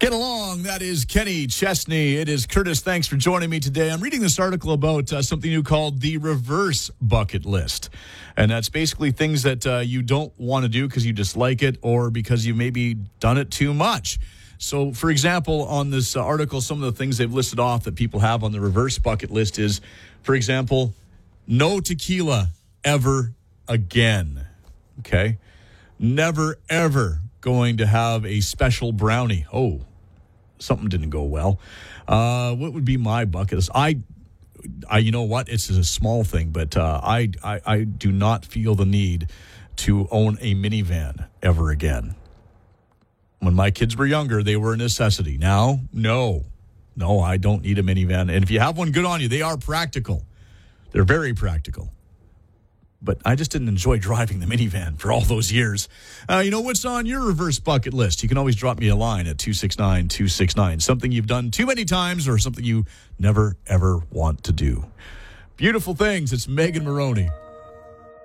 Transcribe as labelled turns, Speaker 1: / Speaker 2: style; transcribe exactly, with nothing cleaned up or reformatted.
Speaker 1: Get along. That is Kenny Chesney. It is Curtis. Thanks for joining me today. I'm reading this article about uh, something new called the reverse bucket list. And that's basically things that uh, you don't want to do because you dislike it or because you've maybe done it too much. So, for example, on this uh, article, some of the things they've listed off that people have on the reverse bucket list is, for example, no tequila ever again. Okay? Never, ever going to have a special brownie. Oh, something didn't go well. Uh, what would be my bucket list? I, I, you know what? It's a small thing, but uh, I, I, I do not feel the need to own a minivan ever again. When my kids were younger, they were a necessity. Now, no. No, I don't need a minivan. And if you have one, good on you. They are practical. They're very practical. But I just didn't enjoy driving the minivan for all those years. Uh, you know, what's on your reverse bucket list? You can always drop me a line at two six nine, two six nine. Something you've done too many times or something you never, ever want to do. Beautiful things. It's Megan Maroney.